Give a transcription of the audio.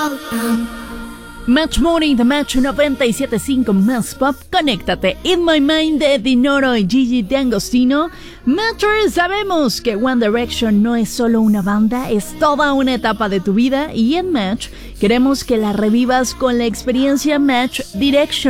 Match Morning, The Match 97.5 más pop. Conéctate. In My Mind de Dinoro y Gigi D'Agostino. Matcher, sabemos que One Direction no es solo una banda, es toda una etapa de tu vida. Y en Match queremos que la revivas con la experiencia Match Direction.